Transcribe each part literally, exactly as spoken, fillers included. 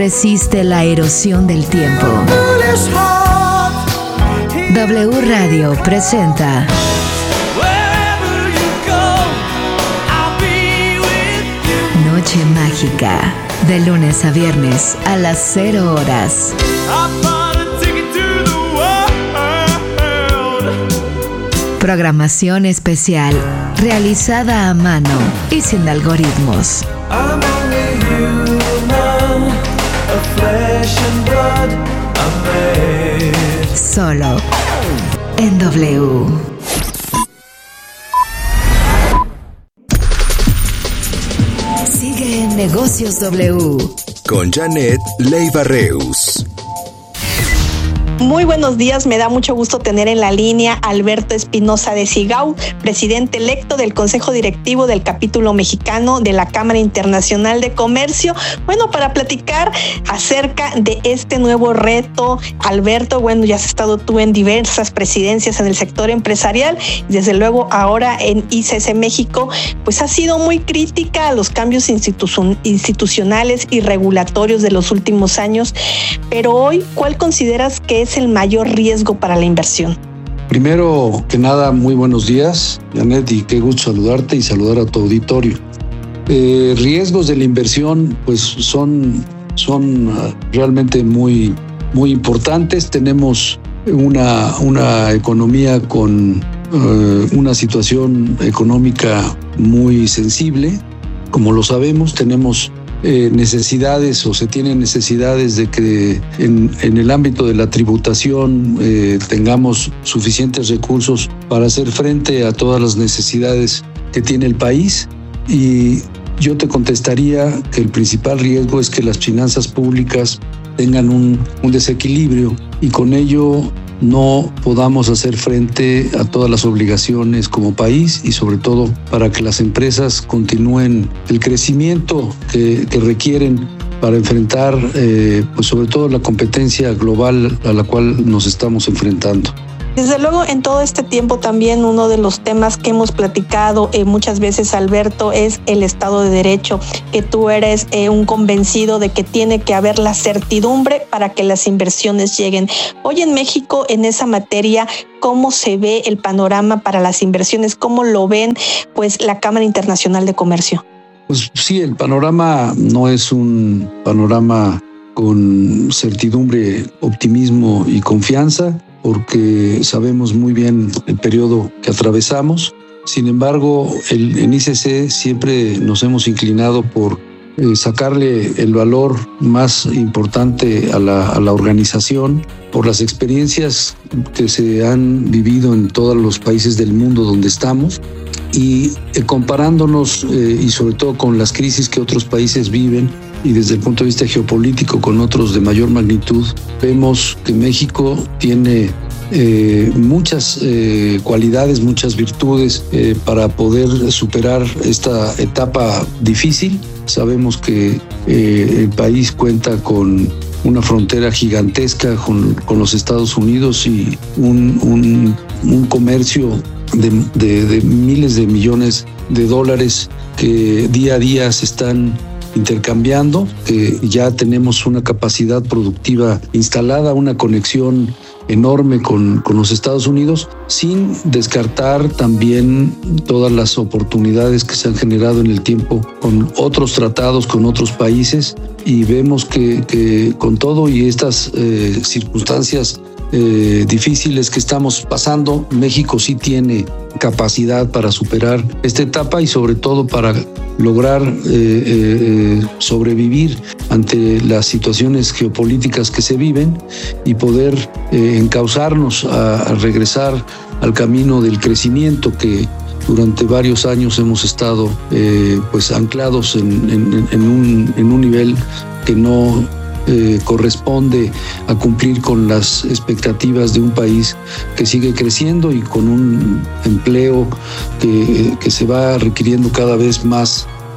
Resiste la erosión del tiempo. W Radio presenta Noche Mágica, de lunes a viernes a las cero horas. Programación especial, realizada a mano y sin algoritmos. Solo en W. Sigue en Negocios W con Janet Leiva Reus. Muy buenos días, me da mucho gusto tener en la línea a Alberto Espinosa de Sigau, presidente electo del Consejo Directivo del Capítulo Mexicano de la Cámara Internacional de Comercio. Bueno, para platicar acerca de este nuevo reto, Alberto, bueno, ya has estado tú en diversas presidencias en el sector empresarial y desde luego ahora en I C S México, pues ha sido muy crítica a los cambios institu- institucionales y regulatorios de los últimos años, pero hoy, ¿cuál consideras que es el mayor riesgo para la inversión? Primero que nada, muy buenos días, Janet, y qué gusto saludarte y saludar a tu auditorio. Eh, riesgos de la inversión, pues son, son uh, realmente muy, muy importantes. Tenemos una, una economía con uh, una situación económica muy sensible. Como lo sabemos, tenemos Eh, necesidades o se tienen necesidades de que en, en el ámbito de la tributación eh, tengamos suficientes recursos para hacer frente a todas las necesidades que tiene el país. Y yo te contestaría que el principal riesgo es que las finanzas públicas tengan un, un desequilibrio y con ello no podamos hacer frente a todas las obligaciones como país y sobre todo para que las empresas continúen el crecimiento que, que requieren para enfrentar eh, pues sobre todo la competencia global a la cual nos estamos enfrentando. Desde luego, en todo este tiempo también uno de los temas que hemos platicado eh, muchas veces, Alberto, es el Estado de Derecho, que tú eres eh, un convencido de que tiene que haber la certidumbre para que las inversiones lleguen. Hoy en México, en esa materia, ¿cómo se ve el panorama para las inversiones? ¿Cómo lo ven pues la Cámara Internacional de Comercio? Pues sí, el panorama no es un panorama con certidumbre, optimismo y confianza, porque sabemos muy bien el periodo que atravesamos. Sin embargo, el, en I C C siempre nos hemos inclinado por eh, sacarle el valor más importante a la, a la organización, por las experiencias que se han vivido en todos los países del mundo donde estamos y eh, comparándonos eh, y sobre todo con las crisis que otros países viven y desde el punto de vista geopolítico con otros de mayor magnitud, vemos que México tiene eh, muchas eh, cualidades, muchas virtudes eh, para poder superar esta etapa difícil. Sabemos que eh, el país cuenta con una frontera gigantesca con, con los Estados Unidos y un, un, un comercio de, de, de miles de millones de dólares que día a día se están intercambiando, que ya tenemos una capacidad productiva instalada, una conexión enorme con, con los Estados Unidos, sin descartar también todas las oportunidades que se han generado en el tiempo con otros tratados, con otros países, y vemos que, que con todo y estas eh, circunstancias eh, difíciles que estamos pasando, México sí tiene capacidad para superar esta etapa y sobre todo para lograr eh, eh, sobrevivir ante las situaciones geopolíticas que se viven y poder eh, encauzarnos a, a regresar al camino del crecimiento que durante varios años hemos estado eh, pues anclados en, en, en, un, en un nivel que no eh, corresponde a cumplir con las expectativas de un país que sigue creciendo y con un empleo que, que se va requiriendo cada vez más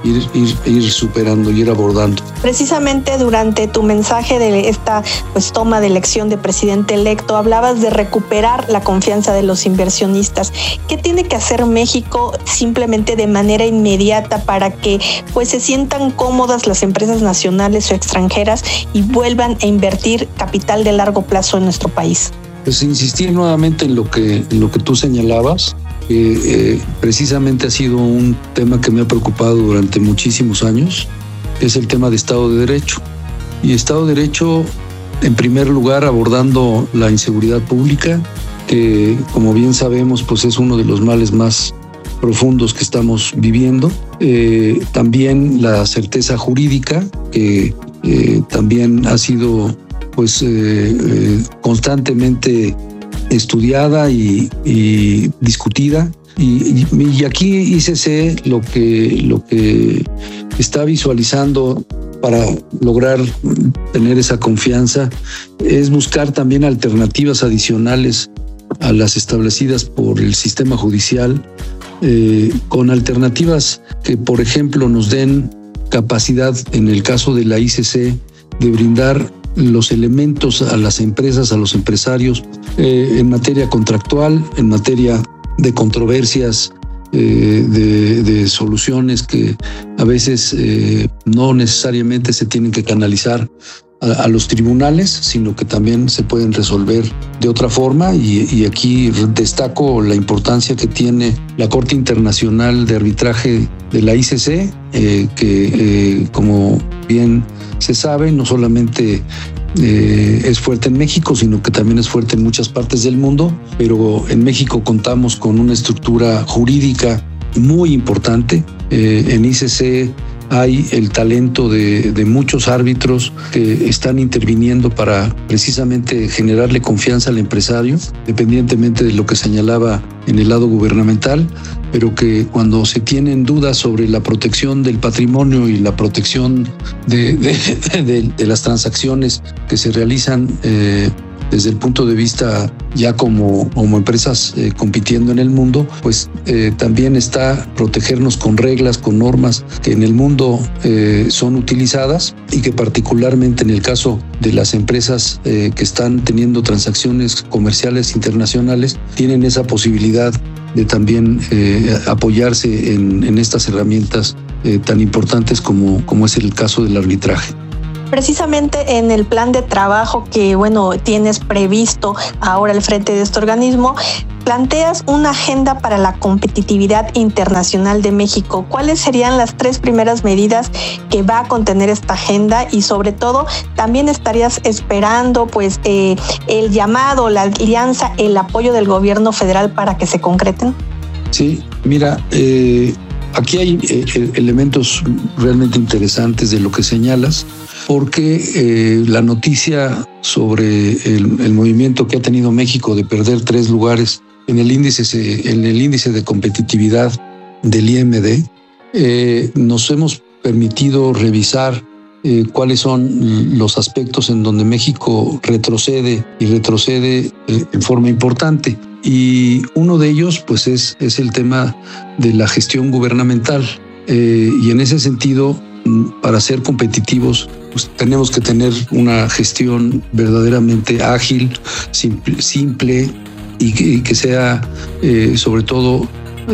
ir, ir, ir superando, ir abordando. Precisamente durante tu mensaje de esta pues, toma de elección de presidente electo, hablabas de recuperar la confianza de los inversionistas. ¿Qué tiene que hacer México simplemente de manera inmediata para que pues, se sientan cómodas las empresas nacionales o extranjeras y vuelvan a invertir capital de largo plazo en nuestro país? Pues insistir nuevamente en lo que, en lo que tú señalabas. Eh, eh, precisamente ha sido un tema que me ha preocupado durante muchísimos años, es el tema de Estado de Derecho. Y Estado de Derecho, en primer lugar, abordando la inseguridad pública, que como bien sabemos, pues es uno de los males más profundos que estamos viviendo. Eh, también la certeza jurídica, que eh, también ha sido pues eh, eh, constantemente estudiada y, y discutida. Y, y aquí I C C lo que, lo que está visualizando para lograr tener esa confianza es buscar también alternativas adicionales a las establecidas por el sistema judicial, eh, con alternativas que, por ejemplo, nos den capacidad, en el caso de la I C C, de brindar los elementos a las empresas, a los empresarios, eh, en materia contractual, en materia de controversias, eh, de, de soluciones que a veces eh, no necesariamente se tienen que canalizar a, a los tribunales, sino que también se pueden resolver de otra forma. Y, y aquí destaco la importancia que tiene la Corte Internacional de Arbitraje de la I C C, eh, que eh, como bien se sabe, no solamente eh, es fuerte en México, sino que también es fuerte en muchas partes del mundo, pero en México contamos con una estructura jurídica muy importante. Eh, en I C C hay el talento de, de muchos árbitros que están interviniendo para precisamente generarle confianza al empresario, independientemente de lo que señalaba en el lado gubernamental, pero que cuando se tienen dudas sobre la protección del patrimonio y la protección de, de, de, de las transacciones que se realizan eh, desde el punto de vista ya como, como empresas eh, compitiendo en el mundo, pues eh, también está protegernos con reglas, con normas que en el mundo eh, son utilizadas y que particularmente en el caso de las empresas eh, que están teniendo transacciones comerciales internacionales, tienen esa posibilidad de también eh, apoyarse en, en estas herramientas eh, tan importantes como, como es el caso del arbitraje. Precisamente en el plan de trabajo que, bueno, tienes previsto ahora al frente de este organismo, planteas una agenda para la competitividad internacional de México. ¿Cuáles serían las tres primeras medidas que va a contener esta agenda? Y sobre todo, también estarías esperando pues eh, el llamado, la alianza, el apoyo del gobierno federal para que se concreten. Sí, mira, eh, aquí hay eh, elementos realmente interesantes de lo que señalas, porque eh, la noticia sobre el, el movimiento que ha tenido México de perder tres lugares en el índice, en el índice de competitividad del I M D, eh, nos hemos permitido revisar eh, cuáles son los aspectos en donde México retrocede y retrocede eh, en forma importante. Y uno de ellos pues es, es el tema de la gestión gubernamental. Eh, y en ese sentido, para ser competitivos, pues tenemos que tener una gestión verdaderamente ágil, simple, simple y, que, y que sea eh, sobre todo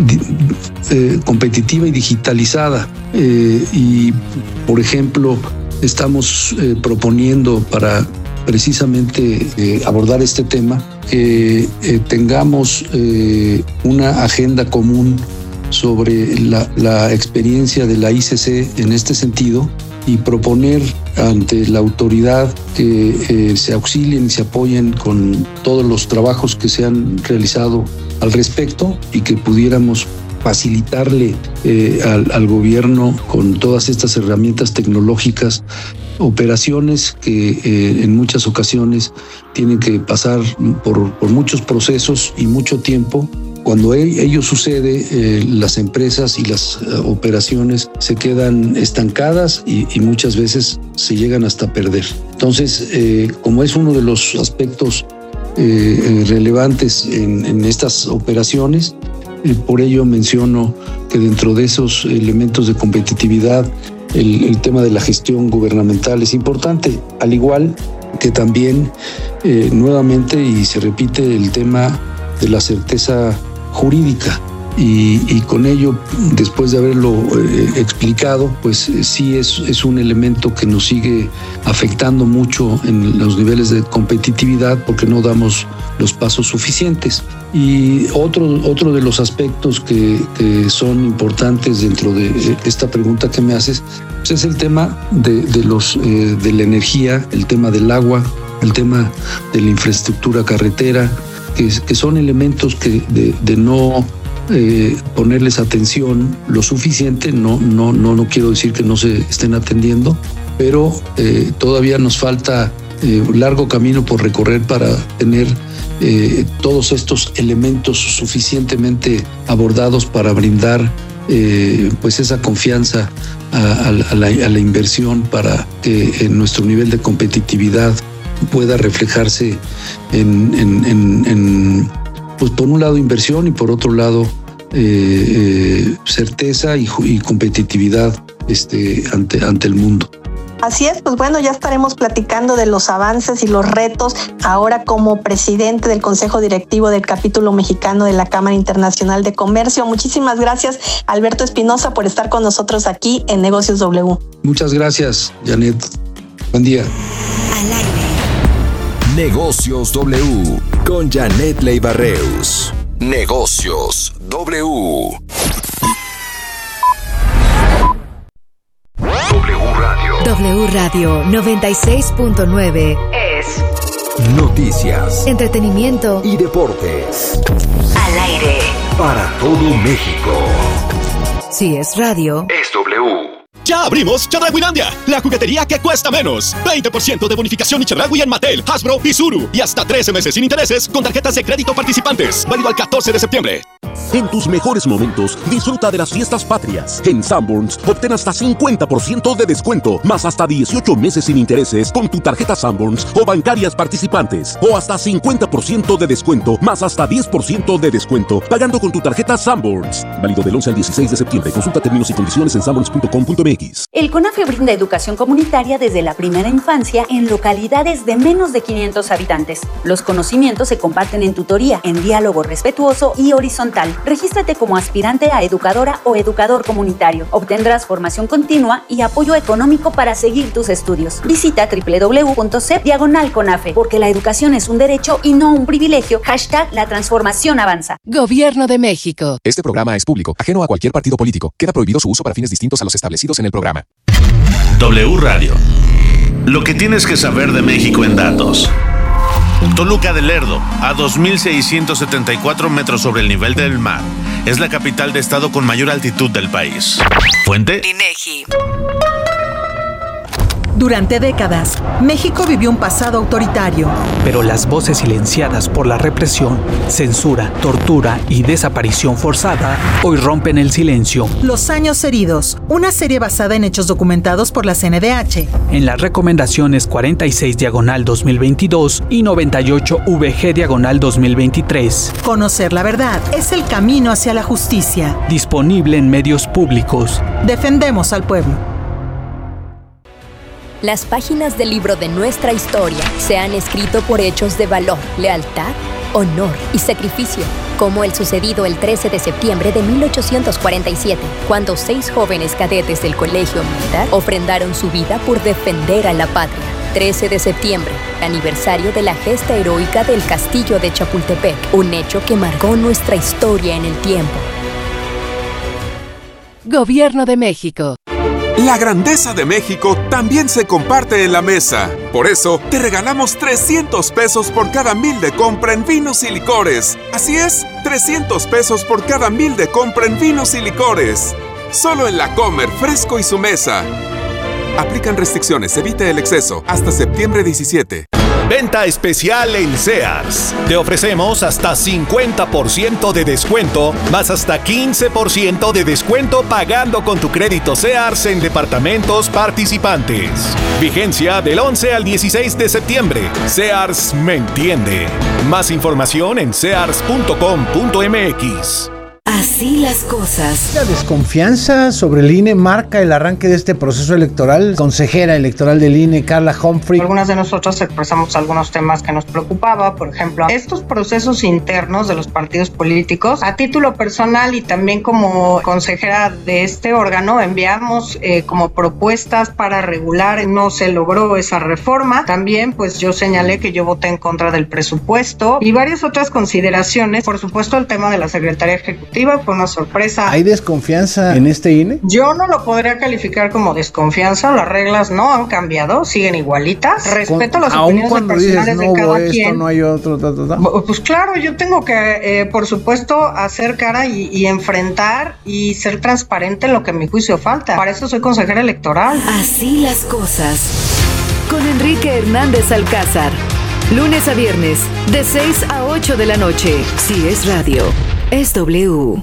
eh, competitiva y digitalizada. Eh, y, por ejemplo, estamos eh, proponiendo para precisamente eh, abordar este tema que eh, tengamos eh, una agenda común sobre la, la experiencia de la I C C en este sentido y proponer ante la autoridad que eh, se auxilien y se apoyen con todos los trabajos que se han realizado al respecto y que pudiéramos facilitarle eh, al, al gobierno con todas estas herramientas tecnológicas operaciones que eh, en muchas ocasiones tienen que pasar por, por muchos procesos y mucho tiempo. Cuando ello sucede, eh, las empresas y las uh, operaciones se quedan estancadas y, y muchas veces se llegan hasta perder. Entonces, eh, como es uno de los aspectos eh, relevantes en, en estas operaciones, Eh, por ello menciono que dentro de esos elementos de competitividad, el, el tema de la gestión gubernamental es importante, al igual que también eh, nuevamente, y se repite, el tema de la certeza jurídica. Y, y con ello, después de haberlo eh, explicado, pues eh, sí es, es un elemento que nos sigue afectando mucho en los niveles de competitividad porque no damos los pasos suficientes. Y otro, otro de los aspectos que, que son importantes dentro de esta pregunta que me haces, pues es el tema de, de, los, eh, de la energía, el tema del agua, el tema de la infraestructura carretera, que, que son elementos que de, de no Eh, ponerles atención lo suficiente. No, no, no, no quiero decir que no se estén atendiendo, pero eh, todavía nos falta eh, un largo camino por recorrer para tener eh, todos estos elementos suficientemente abordados para brindar eh, pues esa confianza a, a, a, la, a la inversión, para que en nuestro nivel de competitividad pueda reflejarse en, en, en, en pues por un lado inversión y por otro lado eh, eh, certeza y, y competitividad este, ante, ante el mundo. Así es, pues bueno, ya estaremos platicando de los avances y los retos ahora como presidente del Consejo Directivo del Capítulo Mexicano de la Cámara Internacional de Comercio. Muchísimas gracias, Alberto Espinosa, por estar con nosotros aquí en Negocios W. Muchas gracias, Janet. Buen día. Al aire. Negocios W con Janet Leiva Reus. Negocios W. W Radio. W Radio noventa y seis punto nueve es Noticias, entretenimiento y deportes. Al aire. Para todo México. Si es radio, Es W. ¡Ya abrimos Chedrauilandia! La juguetería que cuesta menos. veinte por ciento de bonificación y Chedraui en Mattel, Hasbro y Zuru. Y hasta trece meses sin intereses con tarjetas de crédito participantes. Válido al catorce de septiembre. En tus mejores momentos, disfruta de las fiestas patrias. En Sanborns, obtén hasta cincuenta por ciento de descuento, más hasta dieciocho meses sin intereses con tu tarjeta Sanborns o bancarias participantes. O hasta cincuenta por ciento de descuento, más hasta diez por ciento de descuento, pagando con tu tarjeta Sanborns. Válido del once al dieciséis de septiembre. Consulta términos y condiciones en sanborns punto com punto m x. El CONAFE brinda educación comunitaria desde la primera infancia en localidades de menos de quinientos habitantes. Los conocimientos se comparten en tutoría, en diálogo respetuoso y horizontal. Regístrate como aspirante a educadora o educador comunitario. Obtendrás formación continua y apoyo económico para seguir tus estudios. Visita doble u doble u doble u punto c e p diagonal CONAFE, porque la educación es un derecho y no un privilegio. Hashtag la transformación avanza. Gobierno de México. Este programa es público, ajeno a cualquier partido político. Queda prohibido su uso para fines distintos a los establecidos en el programa. W Radio. Lo que tienes que saber de México en datos. Toluca de Lerdo, a dos mil seiscientos setenta y cuatro metros sobre el nivel del mar, es la capital de estado con mayor altitud del país. ¿Fuente? INEGI. Durante décadas, México vivió un pasado autoritario. Pero las voces silenciadas por la represión, censura, tortura y desaparición forzada hoy rompen el silencio. Los años heridos, una serie basada en hechos documentados por la C N D H. En las recomendaciones cuarenta y seis diagonal dos mil veintidós y noventa y ocho V G diagonal dos mil veintitrés. Conocer la verdad es el camino hacia la justicia. Disponible en medios públicos. Defendemos al pueblo. Las páginas del libro de nuestra historia se han escrito por hechos de valor, lealtad, honor y sacrificio, como el sucedido el trece de septiembre de mil ochocientos cuarenta y siete, cuando seis jóvenes cadetes del Colegio Militar ofrendaron su vida por defender a la patria. trece de septiembre, aniversario de la gesta heroica del Castillo de Chapultepec, un hecho que marcó nuestra historia en el tiempo. Gobierno de México. La grandeza de México también se comparte en la mesa. Por eso, te regalamos trescientos pesos por cada mil de compra en vinos y licores. Así es, trescientos pesos por cada mil de compra en vinos y licores. Solo en La Comer, Fresco y Su Mesa. Aplican restricciones, evite el exceso. Hasta septiembre diecisiete. Venta especial en Sears. Te ofrecemos hasta cincuenta por ciento de descuento, más hasta quince por ciento de descuento pagando con tu crédito Sears en departamentos participantes. Vigencia del once al dieciséis de septiembre. Sears me entiende. Más información en sears punto com punto m x. Así las cosas. La desconfianza sobre el I N E marca el arranque de este proceso electoral. Consejera electoral del I N E, Carla Humphrey. Algunas de nosotros expresamos algunos temas que nos preocupaba, por ejemplo, estos procesos internos de los partidos políticos. A título personal y también como consejera de este órgano, enviamos eh, como propuestas para regular. No se logró esa reforma. También, pues yo señalé que yo voté en contra del presupuesto y varias otras consideraciones. Por supuesto, el tema de la Secretaría Ejecutiva fue una sorpresa. ¿Hay desconfianza en este I N E? Yo no lo podría calificar como desconfianza. Las reglas no han cambiado, siguen igualitas. Respeto Con, las opiniones personales dices, no, de cada esto, quien. No hay otro, ta, ta, ta. Pues claro, yo tengo que, eh, por supuesto, hacer cara y, y enfrentar y ser transparente en lo que a mi juicio falta. Para eso soy consejera electoral. Así las cosas. Con Enrique Hernández Alcázar. Lunes a viernes, de seis a ocho de la noche. Si es radio, es W.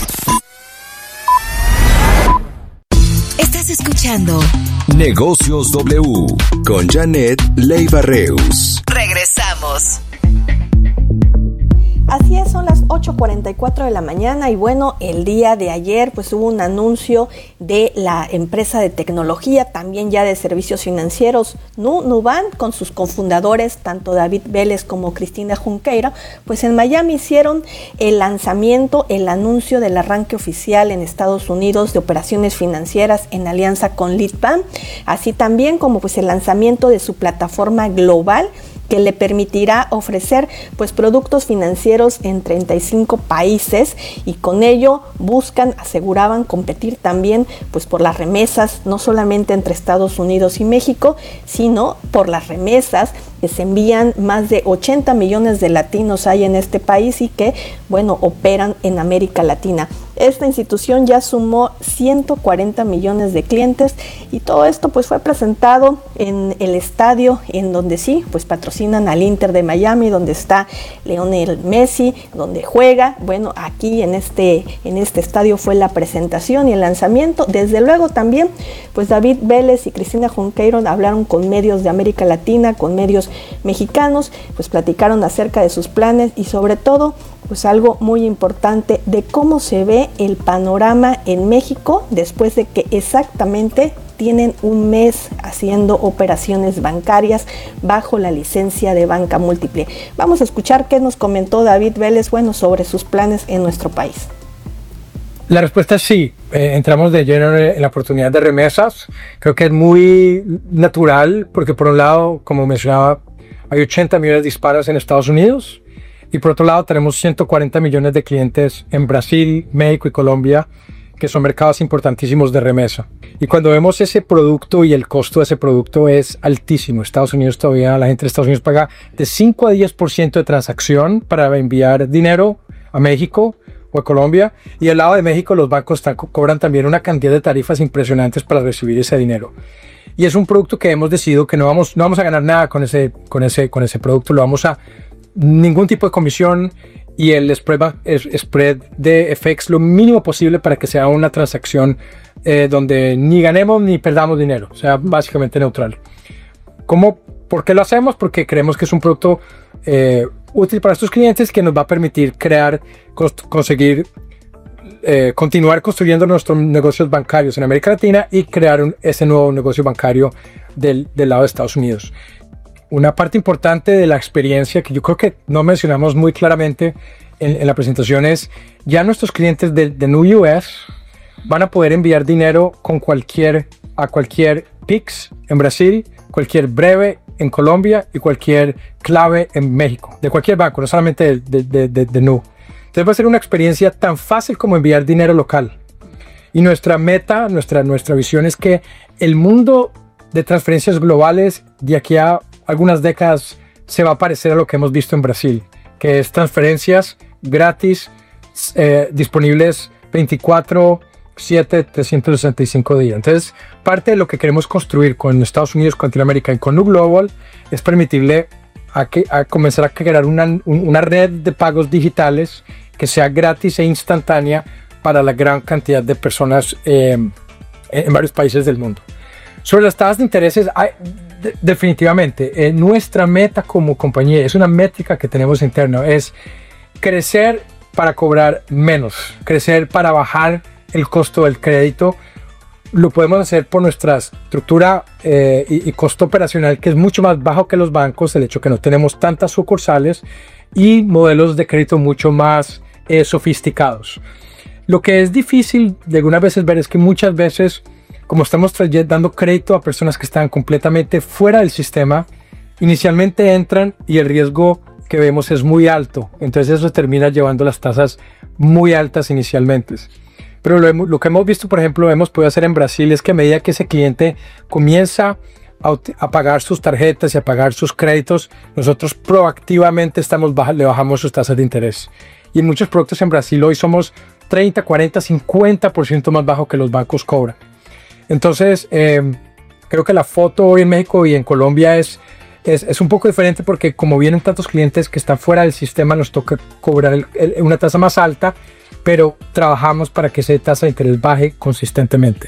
Estás escuchando Negocios W con Janet Leiva Reus. Regresamos. Así es, son las ocho cuarenta y cuatro de la mañana y bueno, el día de ayer pues hubo un anuncio de la empresa de tecnología, también ya de servicios financieros, Nu, Nubank, con sus cofundadores, tanto David Vélez como Cristina Junqueira, pues en Miami hicieron el lanzamiento, el anuncio del arranque oficial en Estados Unidos de operaciones financieras en alianza con Leadbank, así también como pues el lanzamiento de su plataforma global que le permitirá ofrecer pues productos financieros en treinta y cinco países y con ello buscan, aseguraban, competir también pues por las remesas, no solamente entre Estados Unidos y México, sino por las remesas que se envían. Más de ochenta millones de latinos hay en este país y que, bueno, operan en América Latina. Esta institución ya sumó ciento cuarenta millones de clientes y todo esto pues fue presentado en el estadio en donde sí, pues patrocinan al Inter de Miami, donde está Lionel Messi, donde juega. Bueno, aquí en este, en este estadio fue la presentación y el lanzamiento. Desde luego también, pues David Vélez y Cristina Junqueira hablaron con medios de América Latina, con medios mexicanos, pues platicaron acerca de sus planes y sobre todo pues algo muy importante de cómo se ve el panorama en México después de que exactamente tienen un mes haciendo operaciones bancarias bajo la licencia de banca múltiple. Vamos a escuchar qué nos comentó David Vélez, bueno, sobre sus planes en nuestro país. La respuesta es sí. Eh, entramos de lleno en la oportunidad de remesas. Creo que es muy natural porque por un lado, como mencionaba, hay ochenta millones de hispanos en Estados Unidos. Y por otro lado tenemos ciento cuarenta millones de clientes en Brasil, México y Colombia, que son mercados importantísimos de remesa. Y cuando vemos ese producto y el costo de ese producto es altísimo. Estados Unidos todavía, la gente de Estados Unidos paga de cinco a diez por ciento de transacción para enviar dinero a México o a Colombia. Y del lado de México los bancos están, cobran también una cantidad de tarifas impresionantes para recibir ese dinero. Y es un producto que hemos decidido que no vamos, no vamos a ganar nada con ese, con ese, con ese producto. Lo vamos a ningún tipo de comisión y el spread, el spread de F X lo mínimo posible para que sea una transacción eh, donde ni ganemos ni perdamos dinero, o sea, básicamente neutral. ¿Cómo? ¿Por qué lo hacemos? Porque creemos que es un producto eh, útil para estos clientes que nos va a permitir crear, conseguir, eh, continuar construyendo nuestros negocios bancarios en América Latina y crear un, ese nuevo negocio bancario del, del lado de Estados Unidos. Una parte importante de la experiencia que yo creo que no mencionamos muy claramente en, en la presentación es ya nuestros clientes de, de Nu U S van a poder enviar dinero con cualquier, a cualquier P I X en Brasil, cualquier breve en Colombia y cualquier clave en México, de cualquier banco, no solamente de, de, de, de Nu. Entonces va a ser una experiencia tan fácil como enviar dinero local. Y nuestra meta, nuestra, nuestra visión es que el mundo de transferencias globales de aquí a algunas décadas se va a parecer a lo que hemos visto en Brasil, que es transferencias gratis, eh, disponibles veinticuatro siete, trescientos sesenta y cinco días. Entonces, parte de lo que queremos construir con Estados Unidos, con Latinoamérica y con Nu Global es permitirle a, que, a comenzar a crear una, un, una red de pagos digitales que sea gratis e instantánea para la gran cantidad de personas eh, en varios países del mundo. Sobre las tasas de intereses, hay, de, definitivamente, eh, nuestra meta como compañía, es una métrica que tenemos interna, es crecer para cobrar menos, crecer para bajar el costo del crédito. Lo podemos hacer por nuestra estructura eh, y, y costo operacional, que es mucho más bajo que los bancos, el hecho que no tenemos tantas sucursales y modelos de crédito mucho más eh, sofisticados. Lo que es difícil de algunas veces ver es que muchas veces, como estamos dando crédito a personas que están completamente fuera del sistema, inicialmente entran y el riesgo que vemos es muy alto. Entonces eso termina llevando las tasas muy altas inicialmente. Pero lo, hemos, lo que hemos visto, por ejemplo, hemos podido hacer en Brasil es que a medida que ese cliente comienza a, a pagar sus tarjetas y a pagar sus créditos, nosotros proactivamente estamos baja, le bajamos sus tasas de interés. Y en muchos productos en Brasil hoy somos treinta, cuarenta, cincuenta por ciento más bajo que los bancos cobran. Entonces, eh, creo que la foto hoy en México y en Colombia es, es, es un poco diferente porque como vienen tantos clientes que están fuera del sistema, nos toca cobrar el, el, una tasa más alta, pero trabajamos para que esa tasa de interés baje consistentemente.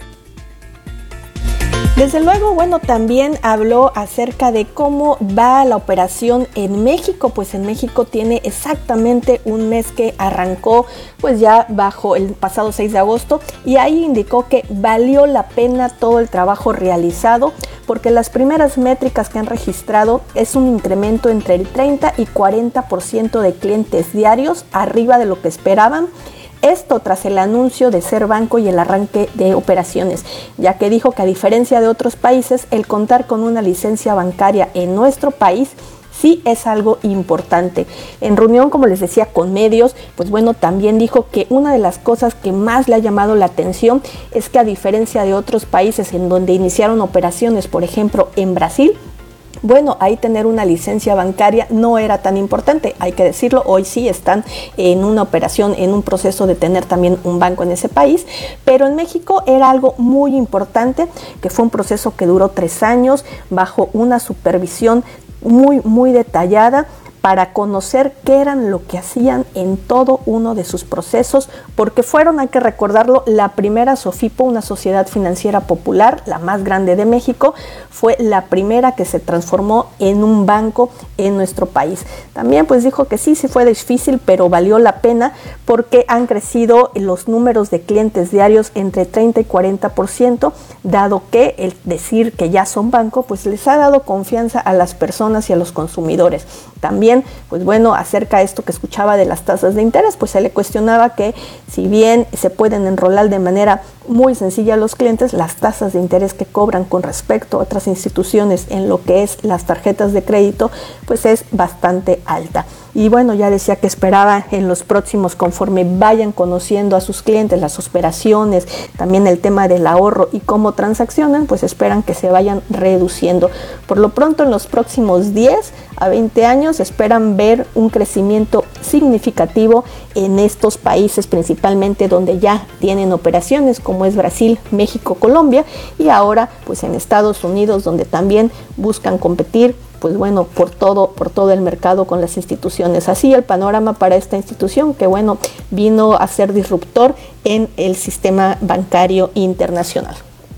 Desde luego, bueno, también habló acerca de cómo va la operación en México, pues en México tiene exactamente un mes que arrancó, pues ya bajo el pasado seis de agosto, y ahí indicó que valió la pena todo el trabajo realizado, porque las primeras métricas que han registrado es un incremento entre el treinta y cuarenta por ciento de clientes diarios, arriba de lo que esperaban. Esto tras el anuncio de ser banco y el arranque de operaciones, ya que dijo que a diferencia de otros países, el contar con una licencia bancaria en nuestro país sí es algo importante. En reunión, como les decía, con medios, pues bueno, también dijo que una de las cosas que más le ha llamado la atención es que a diferencia de otros países en donde iniciaron operaciones, por ejemplo, en Brasil, bueno, ahí tener una licencia bancaria no era tan importante, hay que decirlo, hoy sí están en una operación, en un proceso de tener también un banco en ese país, pero en México era algo muy importante, que fue un proceso que duró tres años bajo una supervisión muy, muy detallada, para conocer qué eran lo que hacían en todo uno de sus procesos, porque fueron, hay que recordarlo, la primera SOFIPO, una sociedad financiera popular, la más grande de México, fue la primera que se transformó en un banco en nuestro país. También pues dijo que sí, sí fue difícil, pero valió la pena porque han crecido los números de clientes diarios entre treinta y cuarenta por ciento, dado que el decir que ya son banco, pues les ha dado confianza a las personas y a los consumidores. También, pues bueno, acerca de esto que escuchaba de las tasas de interés, pues se le cuestionaba que si bien se pueden enrolar de manera muy sencilla a los clientes, las tasas de interés que cobran con respecto a otras instituciones en lo que es las tarjetas de crédito, pues es bastante alta. Y bueno, ya decía que esperaba en los próximos, conforme vayan conociendo a sus clientes, las operaciones, también el tema del ahorro y cómo transaccionan, pues esperan que se vayan reduciendo. Por lo pronto, en los próximos diez a veinte años esperan ver un crecimiento significativo en estos países, principalmente donde ya tienen operaciones, como es Brasil, México, Colombia, y ahora pues en Estados Unidos, donde también buscan competir, pues bueno, por todo, por todo el mercado con las instituciones. Así el panorama para esta institución que bueno, vino a ser disruptor en el sistema bancario internacional.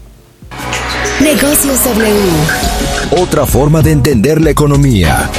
Negocios W. Otra forma de entender la economía.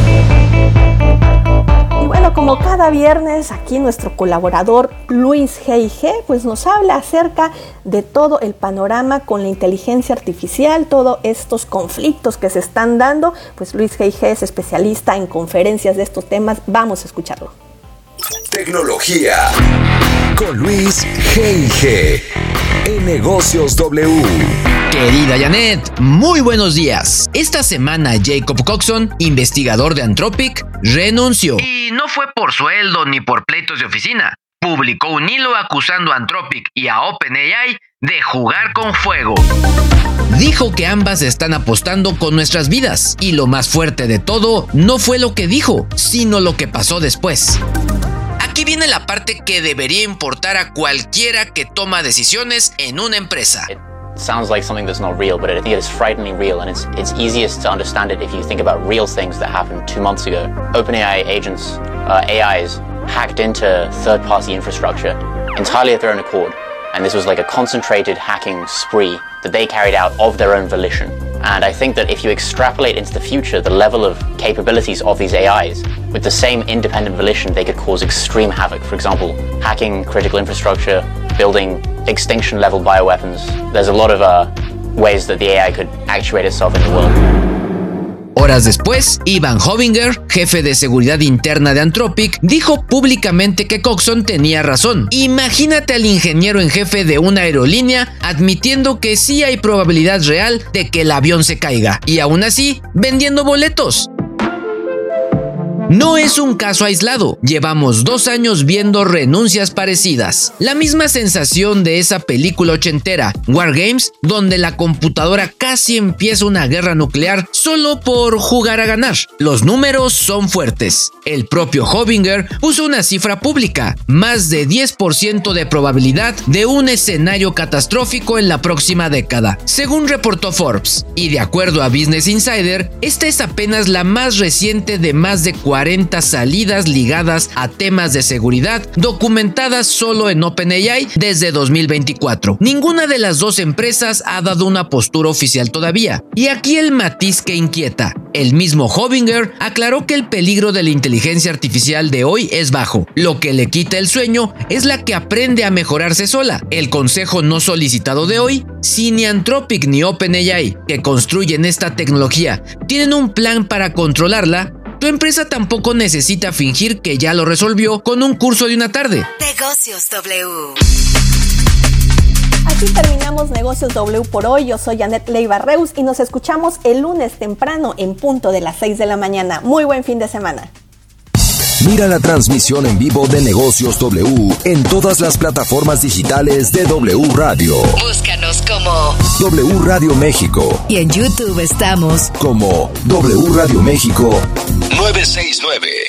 Y bueno, como cada viernes, aquí nuestro colaborador Luis G I G pues nos habla acerca de todo el panorama con la inteligencia artificial, todos estos conflictos que se están dando. Pues Luis G I G es especialista en conferencias de estos temas. Vamos a escucharlo. Tecnología con Luis G I G en Negocios W. Querida Janet, muy buenos días. Esta semana Jacob Coxon, investigador de Anthropic, renunció. Y no fue por sueldo ni por pleitos de oficina. Publicó un hilo acusando a Anthropic y a OpenAI de jugar con fuego. Dijo que ambas están apostando con nuestras vidas. Y lo más fuerte de todo no fue lo que dijo, sino lo que pasó después. Aquí viene la parte que debería importar a cualquiera que toma decisiones en una empresa. Sounds like something that's not real, but I think it is frighteningly real, and it's it's easiest to understand it if you think about real things that happened two months ago. OpenAI agents, uh, A Is, hacked into third-party infrastructure entirely at their own accord, and this was like a concentrated hacking spree that they carried out of their own volition. And I think that if you extrapolate into the future the level of capabilities of these A Is, with the same independent volition, they could cause extreme havoc. For example, hacking critical infrastructure, building extinction-level bioweapons. There's a lot of uh, ways that the A I could actuate itself in the world. Horas después, Ivan Hovinger, jefe de seguridad interna de Anthropic, dijo públicamente que Coxon tenía razón. Imagínate al ingeniero en jefe de una aerolínea admitiendo que sí hay probabilidad real de que el avión se caiga, y aún así, vendiendo boletos. No es un caso aislado, llevamos dos años viendo renuncias parecidas. La misma sensación de esa película ochentera, War Games, donde la computadora casi empieza una guerra nuclear solo por jugar a ganar. Los números son fuertes. El propio Hovinger puso una cifra pública, más de diez por ciento de probabilidad de un escenario catastrófico en la próxima década, según reportó Forbes. Y de acuerdo a Business Insider, esta es apenas la más reciente de más de cuarenta salidas ligadas a temas de seguridad documentadas solo en OpenAI desde dos mil veinticuatro. Ninguna de las dos empresas ha dado una postura oficial todavía. Y aquí el matiz que inquieta. El mismo Hovinger aclaró que el peligro de la inteligencia artificial de hoy es bajo. Lo que le quita el sueño es la que aprende a mejorarse sola. El consejo no solicitado de hoy: si ni Anthropic ni OpenAI, que construyen esta tecnología, tienen un plan para controlarla, tu empresa tampoco necesita fingir que ya lo resolvió con un curso de una tarde. Negocios W. Así terminamos Negocios W por hoy. Yo soy Janet Leiva Reus y nos escuchamos el lunes temprano en punto de las seis de la mañana. Muy buen fin de semana. Mira la transmisión en vivo de Negocios W en todas las plataformas digitales de W Radio. Búscanos como W Radio México. Y en YouTube estamos como W Radio México nueve seis nueve.